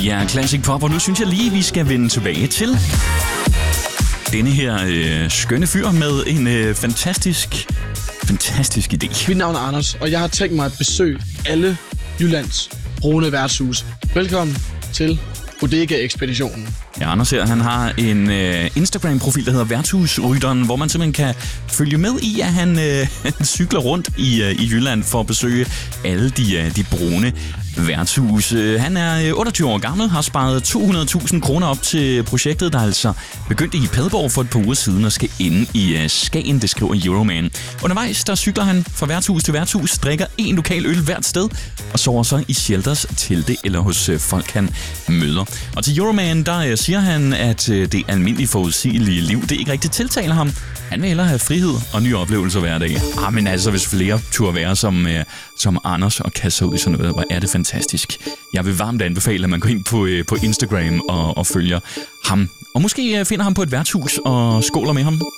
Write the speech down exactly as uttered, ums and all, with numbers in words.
Det er Classic Pop, og nu synes jeg lige, vi skal vende tilbage til denne her øh, skønne fyr med en øh, fantastisk, fantastisk idé. Mit navn er Anders, og jeg har tænkt mig at besøge alle Jyllands brune værtshuse. Velkommen til Bodega-ekspeditionen. Ja, Anders her, han har en øh, Instagram-profil, der hedder Værtshusrytteren, hvor man simpelthen kan følge med i, at han, øh, han cykler rundt i, øh, i Jylland for at besøge alle de, øh, de brune værtshuse. Han er otteogtyve år gammel, har sparet to hundrede tusind kroner op til projektet, der altså begyndte i Padborg for et par uger siden og skal inde i øh, Skagen, det skriver Euroman. Undervejs, der cykler han fra værtshus til værtshus, drikker en lokal øl hvert sted og sover så i shelters, telte eller hos øh, folk, han møder. Og til Euroman, der øh, siger han, at øh, det almindelige forudsigelige liv, det ikke rigtig tiltaler ham. Han vil hellere have frihed og nye oplevelser hver dag. Ah, men altså, hvis flere turde være som, øh, som Anders og kaste sig ud i sådan noget, hvor er det fantastisk. Jeg vil varmt anbefale, at man går ind på, øh, på Instagram og, og følger ham. Og måske øh, finder ham på et værtshus og skåler med ham.